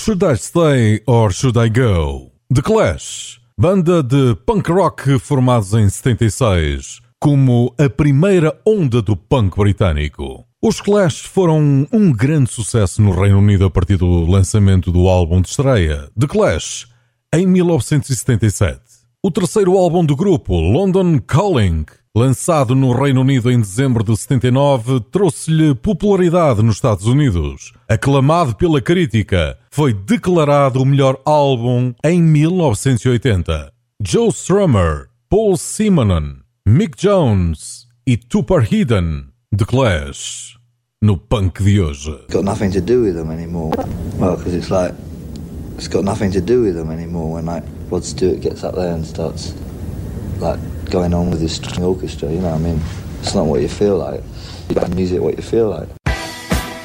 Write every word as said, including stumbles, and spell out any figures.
Should I Stay or Should I Go? The Clash, banda de punk rock formados em setenta e seis, como a primeira onda do punk britânico. Os Clash foram um grande sucesso no Reino Unido a partir do lançamento do álbum de estreia, The Clash, em mil novecentos e setenta e sete. O terceiro álbum do grupo, London Calling, lançado no Reino Unido em dezembro de setenta e nove, trouxe-lhe popularidade nos Estados Unidos. Aclamado pela crítica, foi declarado o melhor álbum em mil novecentos e oitenta. Joe Strummer, Paul Simonon, Mick Jones e Tupper Headon, The Clash, no punk de hoje. It's got nothing to do with them anymore. Well, because it's like, it's got nothing to do with them anymore when like Rod Stewart gets up there and starts like going on with his string orchestra, you know what I mean? It's not what you feel like. You got music what you feel like.